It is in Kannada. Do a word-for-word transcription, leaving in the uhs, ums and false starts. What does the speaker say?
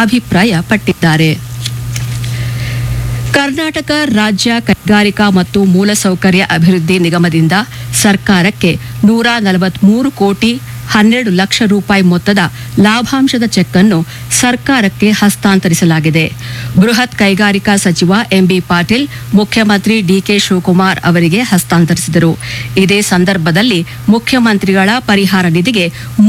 ಅಭಿಪ್ರಾಯಪಟ್ಟಿದ್ದಾರೆ. ಕರ್ನಾಟಕ ರಾಜ್ಯ ಕೈಗಾರಿಕಾ ಮತ್ತು ಮೂಲಸೌಕರ್ಯ ಅಭಿವೃದ್ಧಿ ನಿಗಮದಿಂದ ಸರ್ಕಾರಕ್ಕೆ ನೂರ ನಲವತ್ಮೂರು ಕೋಟಿ ಹನ್ನೆರಡು ಲಕ್ಷ ರೂಪಾಯಿ ಮೊತ್ತದ ಲಾಭಾಂಶದ ಚೆಕ್ ಅನ್ನು ಸರ್ಕಾರಕ್ಕೆ ಹಸ್ತಾಂತರಿಸಲಾಗಿದೆ. ಬೃಹತ್ ಕೈಗಾರಿಕಾ ಸಚಿವ ಎಂಬಿ ಪಾಟೀಲ್ ಮುಖ್ಯಮಂತ್ರಿ ಡಿಕೆ ಶಿವಕುಮಾರ್ ಅವರಿಗೆ ಹಸ್ತಾಂತರಿಸಿದರು. ಇದೇ ಸಂದರ್ಭದಲ್ಲಿ ಮುಖ್ಯಮಂತ್ರಿಗಳ ಪರಿಹಾರ ನಿಧಿಗೆ